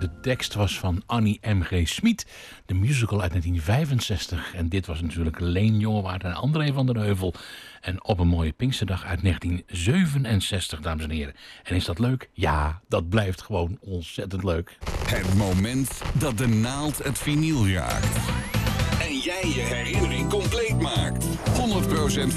De tekst was van Annie M.G. Smit, de musical uit 1965. En dit was natuurlijk Leen Jongewaard en André van der Heuvel. En op een mooie Pinksterdag uit 1967, dames en heren. En is dat leuk? Ja, dat blijft gewoon ontzettend leuk. Het moment dat de naald het vinyl raakt. En jij je herinnering compleet maakt. 100%